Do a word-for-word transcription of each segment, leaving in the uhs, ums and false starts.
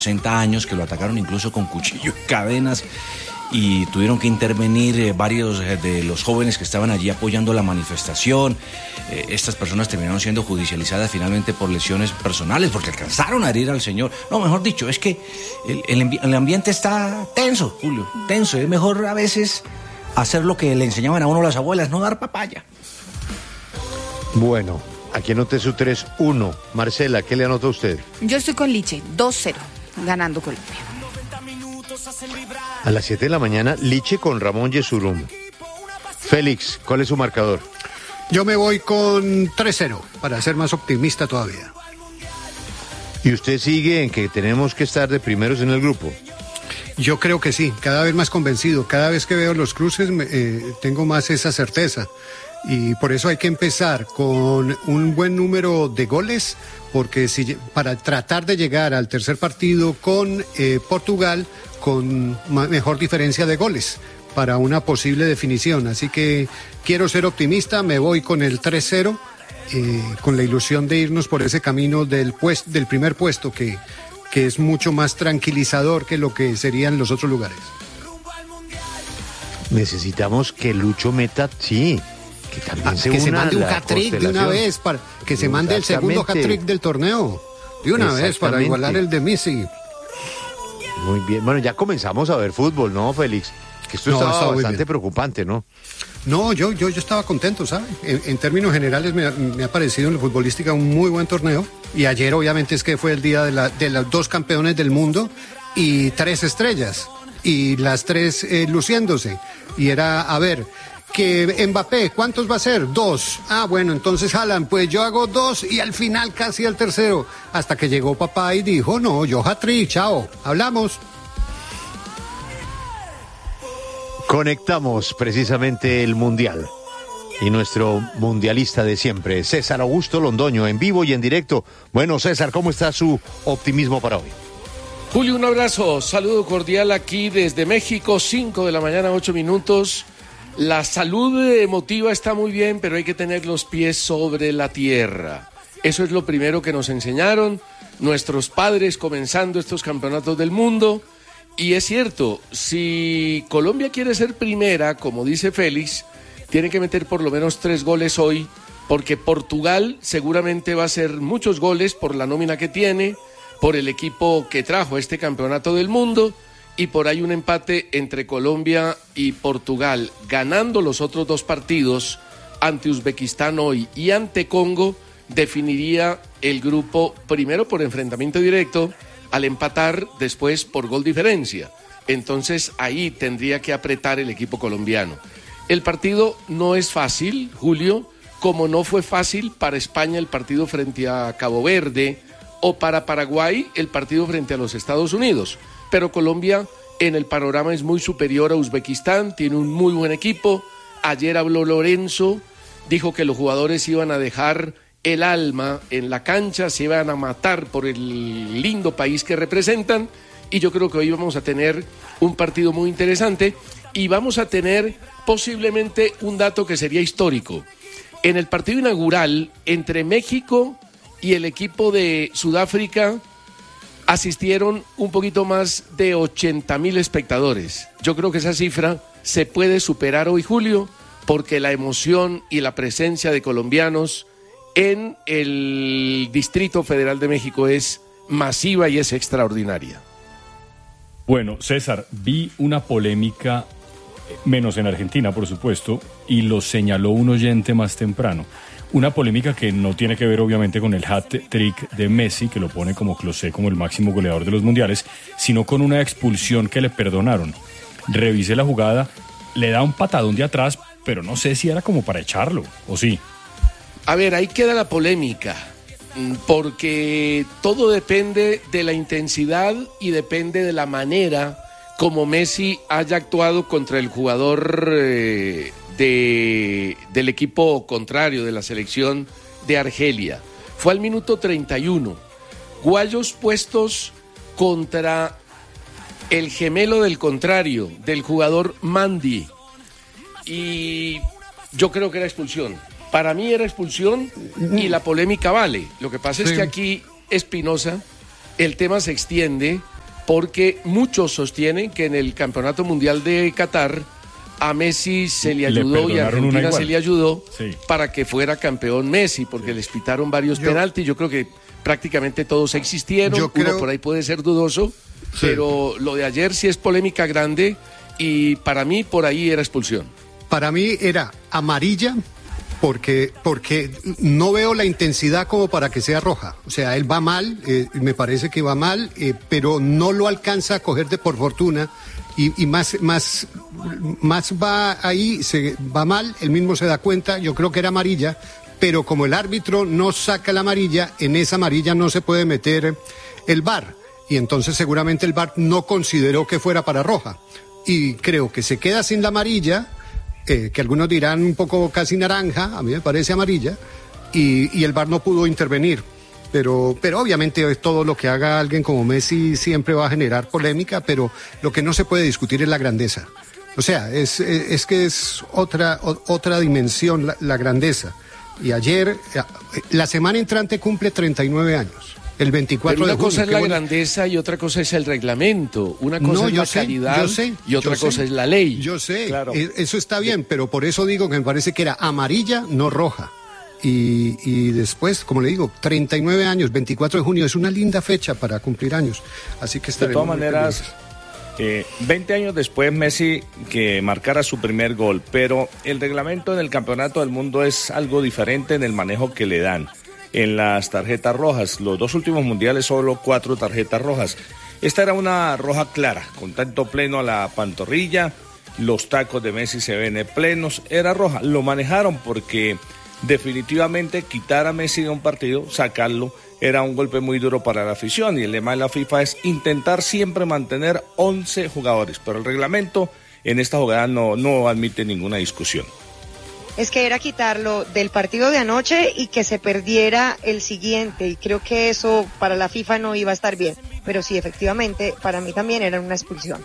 sesenta años, que lo atacaron incluso con cuchillo y cadenas, y tuvieron que intervenir eh, varios eh, de los jóvenes que estaban allí apoyando la manifestación. Eh, estas personas terminaron siendo judicializadas finalmente por lesiones personales, porque alcanzaron a herir al señor. No, mejor dicho, es que el, el, ambi- el ambiente está tenso, Julio, tenso. Es mejor a veces hacer lo que le enseñaban a uno las abuelas, no dar papaya. Bueno, aquí anoté su tres uno. Marcela, ¿qué le anota usted? Yo estoy con Liche, dos cero, ganando Colombia. A las siete de la mañana, Liche con Ramón Yesurum. Félix, ¿cuál es su marcador? Yo me voy con tres cero, para ser más optimista todavía. ¿Y usted sigue en que tenemos que estar de primeros en el grupo? Yo creo que sí, cada vez más convencido. Cada vez que veo los cruces me, eh, tengo más esa certeza. Y por eso hay que empezar con un buen número de goles, porque si, para tratar de llegar al tercer partido con eh, Portugal con ma- mejor diferencia de goles para una posible definición. Así que quiero ser optimista, me voy con el tres cero, eh, con la ilusión de irnos por ese camino del, pues, del primer puesto, que, que es mucho más tranquilizador que lo que serían los otros lugares. Necesitamos que Lucho meta, sí, que también Ah, se que se una mande un la hat-trick de una constelación. vez, para que se mande el segundo Exactamente. hat-trick del torneo, de una vez, para Exactamente. igualar el de Messi. Muy bien, bueno, ya comenzamos a ver fútbol, ¿no, Félix? Que esto No, estaba está muy bastante bien. preocupante, ¿no? No, yo, yo, yo estaba contento, ¿sabe? En, en términos generales me, ha- me ha parecido en la futbolística un muy buen torneo. Y ayer obviamente es que fue el día de, la, de los dos campeones del mundo y tres estrellas. Y las tres eh, luciéndose. Y era, a ver, que Mbappé, ¿cuántos va a ser? Dos. Ah, bueno, entonces Haaland, pues yo hago dos y al final casi al tercero. Hasta que llegó papá y dijo, no, yo hat-trick, chao, hablamos. Conectamos precisamente el Mundial. Y nuestro mundialista de siempre, César Augusto Londoño, en vivo y en directo. Bueno, César, ¿cómo está su optimismo para hoy? Julio, un abrazo, saludo cordial aquí desde México, cinco de la mañana, ocho minutos. La salud emotiva está muy bien, pero hay que tener los pies sobre la tierra. Eso es lo primero que nos enseñaron nuestros padres comenzando estos campeonatos del mundo. Y es cierto, si Colombia quiere ser primera, como dice Félix, tiene que meter por lo menos tres goles hoy, porque Portugal seguramente va a hacer muchos goles por la nómina que tiene, por el equipo que trajo este campeonato del mundo, y por ahí un empate entre Colombia y Portugal. Ganando los otros dos partidos ante Uzbekistán hoy y ante Congo, definiría el grupo primero por enfrentamiento directo, al empatar después por gol diferencia. Entonces ahí tendría que apretar el equipo colombiano. El partido no es fácil, Julio, como no fue fácil para España el partido frente a Cabo Verde o para Paraguay el partido frente a los Estados Unidos. Pero Colombia en el panorama es muy superior a Uzbekistán, tiene un muy buen equipo. Ayer habló Lorenzo, dijo que los jugadores iban a dejar el alma en la cancha, se iban a matar por el lindo país que representan, y yo creo que hoy vamos a tener un partido muy interesante y vamos a tener posiblemente un dato que sería histórico. En el partido inaugural entre México y el equipo de Sudáfrica asistieron un poquito más de ochenta mil espectadores. Yo creo que esa cifra se puede superar hoy, Julio, porque la emoción y la presencia de colombianos en el Distrito Federal de México es masiva y es extraordinaria. Bueno, César, vi una polémica, menos en Argentina, por supuesto, y lo señaló un oyente más temprano. Una polémica que no tiene que ver, obviamente, con el hat-trick de Messi, que lo pone como Klose, como el máximo goleador de los mundiales, sino con una expulsión que le perdonaron. Revisé la jugada, le da un patadón de atrás, pero no sé si era como para echarlo, ¿o sí? A ver, ahí queda la polémica, porque todo depende de la intensidad y depende de la manera como Messi haya actuado contra el jugador eh, de, del equipo contrario, de la selección de Argelia. Fue al minuto treinta y uno. Guayos puestos contra el gemelo del contrario, del jugador Mandi. Y yo creo que era expulsión. Para mí era expulsión y la polémica vale. Lo que pasa sí. es que aquí, Espinosa, el tema se extiende porque muchos sostienen que en el Campeonato Mundial de Qatar a Messi se le ayudó le y a Argentina se le ayudó sí. para que fuera campeón Messi, porque les pitaron varios yo, penaltis. Yo creo que prácticamente todos existieron. Yo creo, Uno por ahí puede ser dudoso, sí. pero lo de ayer sí es polémica grande y para mí por ahí era expulsión. Para mí era amarilla porque, porque no veo la intensidad como para que sea roja. O sea, él va mal, eh, me parece que va mal, eh, pero no lo alcanza a coger de por fortuna. Y, y más, más, más va ahí, se va mal, él mismo se da cuenta, yo creo que era amarilla, pero como el árbitro no saca la amarilla, en esa amarilla no se puede meter el V A R, y entonces seguramente el V A R no consideró que fuera para roja, y creo que se queda sin la amarilla, eh, que algunos dirán un poco casi naranja, a mí me parece amarilla, y, y el V A R no pudo intervenir. Pero, pero obviamente todo lo que haga alguien como Messi siempre va a generar polémica, pero lo que no se puede discutir es la grandeza. O sea, es, es, es que es otra, o, otra dimensión la, la grandeza. Y ayer, la semana entrante cumple treinta y nueve años. El veinticuatro pero de junio. Una cosa es la bueno. grandeza y otra cosa es el reglamento. Una cosa no, es la sé, calidad sé, y otra cosa sé, es la ley. Yo sé, claro. Eso está bien, pero por eso digo que me parece que era amarilla, no roja. Y, y después, como le digo, treinta y nueve años, veinticuatro de junio, es una linda fecha para cumplir años. Así que de todas maneras, eh, veinte años después Messi que marcara su primer gol, pero el reglamento en el Campeonato del Mundo es algo diferente en el manejo que le dan en las tarjetas rojas. Los dos últimos mundiales solo cuatro tarjetas rojas. Esta era una roja clara, contacto pleno a la pantorrilla, los tacos de Messi se ven plenos, era roja. Lo manejaron porque definitivamente quitar a Messi de un partido, sacarlo, era un golpe muy duro para la afición, y el lema de la FIFA es intentar siempre mantener once jugadores, pero el reglamento en esta jugada no, no admite ninguna discusión. Es que era quitarlo del partido de anoche y que se perdiera el siguiente, y creo que eso para la FIFA no iba a estar bien, pero sí, efectivamente, para mí también era una expulsión.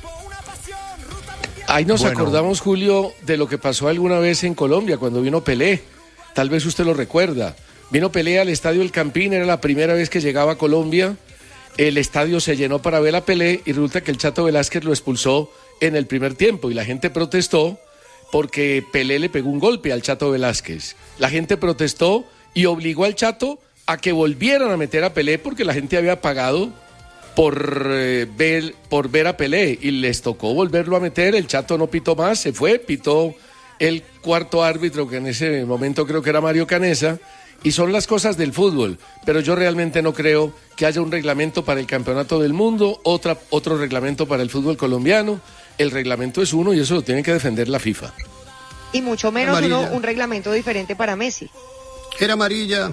Ahí nos bueno. acordamos, Julio, de lo que pasó alguna vez en Colombia, cuando vino Pelé. Tal vez usted lo recuerda. Vino Pelé al Estadio El Campín, era la primera vez que llegaba a Colombia. El estadio se llenó para ver a Pelé y resulta que el Chato Velázquez lo expulsó en el primer tiempo y la gente protestó porque Pelé le pegó un golpe al Chato Velázquez. La gente protestó y obligó al Chato a que volvieran a meter a Pelé porque la gente había pagado por, eh, ver, por ver a Pelé y les tocó volverlo a meter. El Chato no pitó más, se fue, pitó el cuarto árbitro, que en ese momento creo que era Mario Canesa, y son las cosas del fútbol, pero yo realmente no creo que haya un reglamento para el Campeonato del Mundo, otra, otro reglamento para el fútbol colombiano. El reglamento es uno y eso lo tiene que defender la FIFA. Y mucho menos uno, un reglamento diferente para Messi. Era amarilla.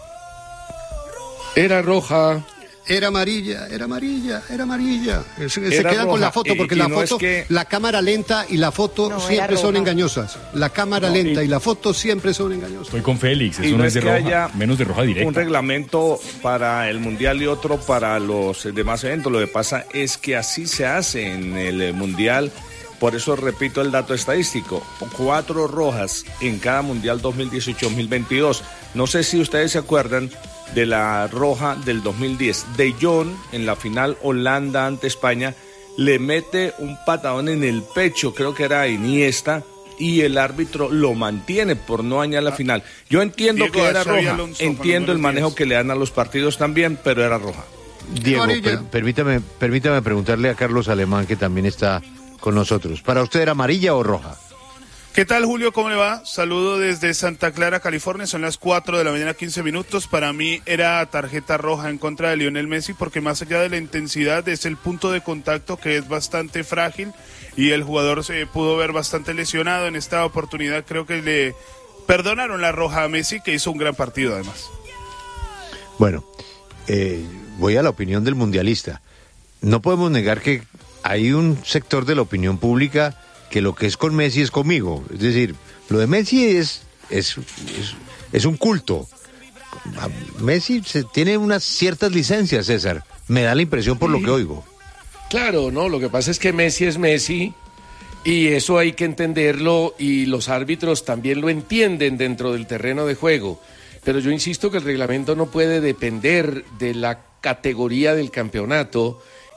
Era roja. Era amarilla, era amarilla, era amarilla. Se, se Era quedan roja, con la foto y- porque y la no foto, es que- la cámara lenta y la foto No, siempre era son roja. engañosas. La cámara No, lenta y- y la foto siempre son engañosas. Estoy con Félix, Y eso no no es es de que roja, haya menos de roja directa. un reglamento para el Mundial y otro para los demás eventos. Lo que pasa es que así se hace en el eh, Mundial. Por eso repito el dato estadístico. Cuatro rojas en cada Mundial dos mil dieciocho dos mil veintidós. No sé si ustedes se acuerdan de la roja del dos mil diez. De Jong, en la final Holanda ante España, le mete un patadón en el pecho, creo que era Iniesta, y el árbitro lo mantiene por no dañar la final. Yo entiendo Diego, que era Xavi roja, Alonso, con entiendo los el manejo diez. que le dan a los partidos también, pero era roja. Diego, Amarilla. per- permítame, permítame preguntarle a Carlos Alemán, que también está con nosotros. ¿Para usted era amarilla o roja? ¿Qué tal, Julio? ¿Cómo le va? Saludo desde Santa Clara, California. Son las cuatro de la mañana, quince minutos. Para mí era tarjeta roja en contra de Lionel Messi porque más allá de la intensidad es el punto de contacto que es bastante frágil y el jugador se pudo ver bastante lesionado. En esta oportunidad creo que le perdonaron la roja a Messi, que hizo un gran partido además. Bueno, eh, voy a la opinión del mundialista. No podemos negar que hay un sector de la opinión pública que lo que es con Messi es conmigo. Es decir, lo de Messi es, es, es, es un culto. A Messi se, tiene unas ciertas licencias, César. Me da la impresión por lo que oigo. Claro, no, lo que pasa es que Messi es Messi y eso hay que entenderlo y los árbitros también lo entienden dentro del terreno de juego. Pero yo insisto que el reglamento no puede depender de la categoría del campeonato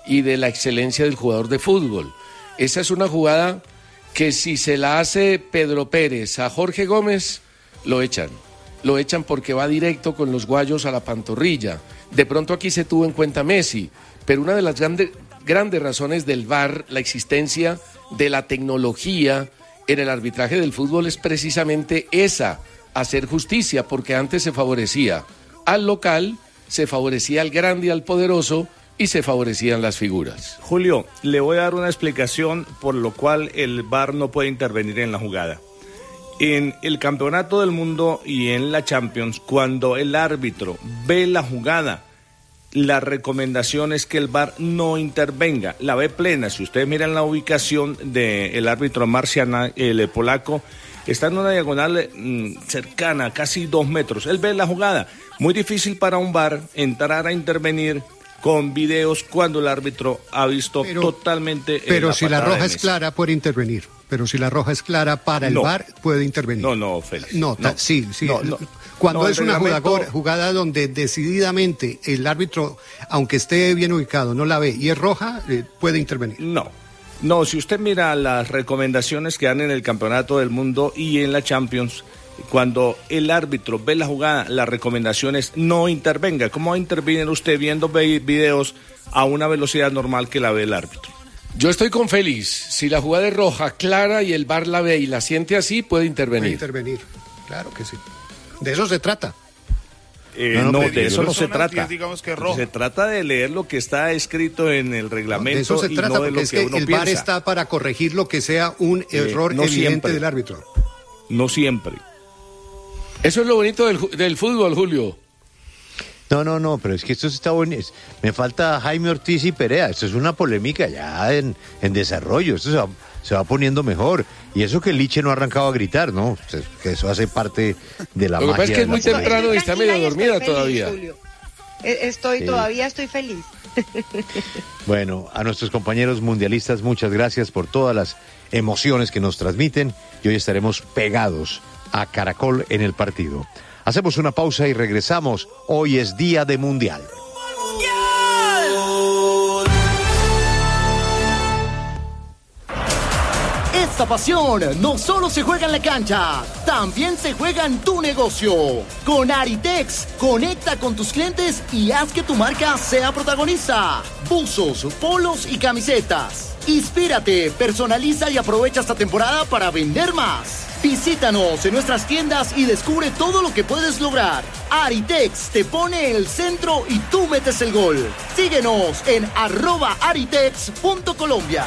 y de la excelencia del jugador de fútbol. Esa es una jugada que si se la hace Pedro Pérez a Jorge Gómez, lo echan. Lo echan porque va directo con los guayos a la pantorrilla. De pronto aquí se tuvo en cuenta Messi, pero una de las grandes, grandes razones del V A R, la existencia de la tecnología en el arbitraje del fútbol es precisamente esa, hacer justicia, porque antes se favorecía al local, se favorecía al grande y al poderoso, y se favorecían las figuras. Julio, le voy a dar una explicación por lo cual el V A R no puede intervenir en la jugada. En el Campeonato del Mundo y en la Champions, cuando el árbitro ve la jugada, la recomendación es que el V A R no intervenga, la ve plena. Si ustedes miran la ubicación del árbitro Marciana, el polaco, está en una diagonal mmm, cercana, casi dos metros. Él ve la jugada. Muy difícil para un V A R entrar a intervenir con videos cuando el árbitro ha visto pero, totalmente... Pero la si la roja es clara, puede intervenir. Pero si la roja es clara para el no. V A R, puede intervenir. No, no, Félix. No, no. sí, sí. No, no. Cuando no, es una reglamento... jugada, jugada donde decididamente el árbitro, aunque esté bien ubicado, no la ve y es roja, eh, puede intervenir. No. No, si usted mira las recomendaciones que dan en el Campeonato del Mundo y en la Champions, cuando el árbitro ve la jugada, la recomendación es no intervenga. ¿Cómo va a intervenir usted viendo videos a una velocidad normal que la ve el árbitro? Yo estoy con Félix. Si la jugada es roja, clara y el V A R la ve y la siente así, puede intervenir. Puede intervenir, claro que sí. De eso se trata. Eh, no, no, no de eso no se trata. Digamos que se trata de leer lo que está escrito en el reglamento. No, de eso se trata, y no de porque lo es que, que uno el piensa. V A R está para corregir lo que sea un error eh, no evidente siempre. del árbitro. No siempre. Eso es lo bonito del, del fútbol, Julio. No, no, no, pero es que esto está bueno. Me falta Jaime Ortiz y Perea. Esto es una polémica ya en, en desarrollo. Esto se va, se va poniendo mejor. Y eso que Liche no ha arrancado a gritar, ¿no? Que eso hace parte de la magia. Lo que pasa es que es muy política. temprano y está medio dormida feliz, todavía. Julio. Estoy, sí. Todavía estoy feliz. Bueno, a nuestros compañeros mundialistas, muchas gracias por todas las emociones que nos transmiten. Y hoy estaremos pegados a Caracol en el partido. Hacemos una pausa y regresamos. Hoy es día de Mundial. Esta pasión no solo se juega en la cancha, también se juega en tu negocio. Con Aritex, conecta con tus clientes y haz que tu marca sea protagonista. Buzos, polos y camisetas. Inspírate, personaliza y aprovecha esta temporada para vender más. Visítanos en nuestras tiendas y descubre todo lo que puedes lograr. Aritex te pone el centro y tú metes el gol. Síguenos en arroba aritex punto colombia.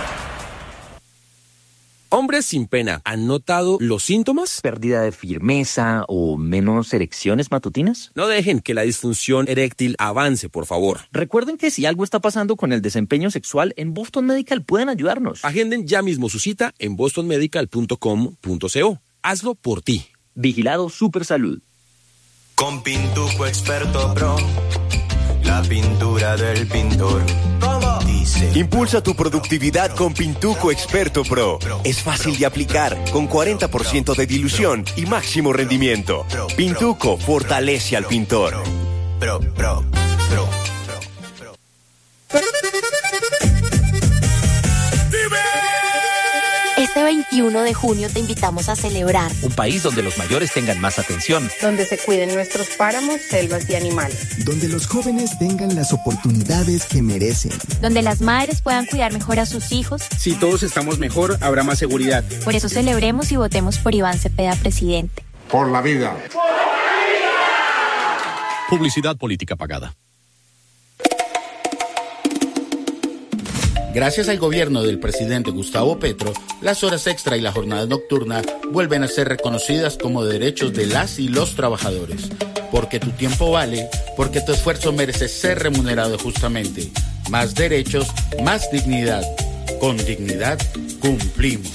Hombres sin pena, ¿han notado los síntomas? ¿Pérdida de firmeza o menos erecciones matutinas? No dejen que la disfunción eréctil avance, por favor. Recuerden que si algo está pasando con el desempeño sexual, en Boston Medical pueden ayudarnos. Agenden ya mismo su cita en boston medical punto com punto co. Hazlo por ti. Vigilado Supersalud. Con Pintuco Experto Pro, la pintura del pintor. ¿Cómo? Dice. Impulsa tu productividad con Pintuco Experto Pro. Es fácil de aplicar, con cuarenta por ciento de dilución y máximo rendimiento. Pintuco fortalece al pintor. Pro, pro, pro, pro, pro. Este veintiuno de junio te invitamos a celebrar. Un país donde los mayores tengan más atención. Donde se cuiden nuestros páramos, selvas y animales. Donde los jóvenes tengan las oportunidades que merecen. Donde las madres puedan cuidar mejor a sus hijos. Si todos estamos mejor, habrá más seguridad. Por eso celebremos y votemos por Iván Cepeda, presidente. Por la vida. ¡Por la vida! Publicidad política pagada. Gracias al gobierno del presidente Gustavo Petro, las horas extra y la jornada nocturna vuelven a ser reconocidas como derechos de las y los trabajadores. Porque tu tiempo vale, porque tu esfuerzo merece ser remunerado justamente. Más derechos, más dignidad. Con dignidad, cumplimos.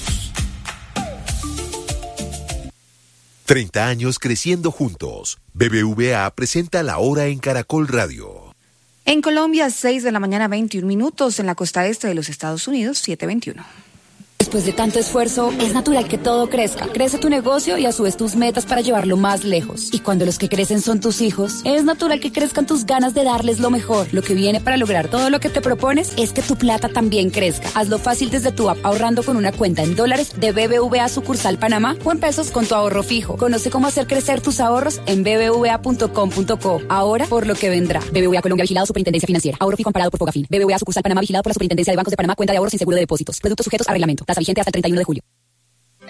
treinta años creciendo juntos. B B V A presenta La Hora en Caracol Radio. En Colombia, seis de la mañana, veintiún minutos. En la costa este de los Estados Unidos, siete veintiuno. Después de tanto esfuerzo, es natural que todo crezca. Crece tu negocio y a su vez tus metas para llevarlo más lejos. Y cuando los que crecen son tus hijos, es natural que crezcan tus ganas de darles lo mejor. Lo que viene para lograr todo lo que te propones es que tu plata también crezca. Hazlo fácil desde tu app ahorrando con una cuenta en dólares de B B V A sucursal Panamá o en pesos con tu ahorro fijo. Conoce cómo hacer crecer tus ahorros en b b v a punto com punto co. Ahora por lo que vendrá. B B V A Colombia vigilado Superintendencia Financiera. Ahorro fijo amparado por Fogafín. B B V A sucursal Panamá vigilado por la Superintendencia de Bancos de Panamá. Cuenta de ahorro sin seguro de depósitos. Productos sujetos a reglamento. Tasa vigente hasta el treinta y uno de julio.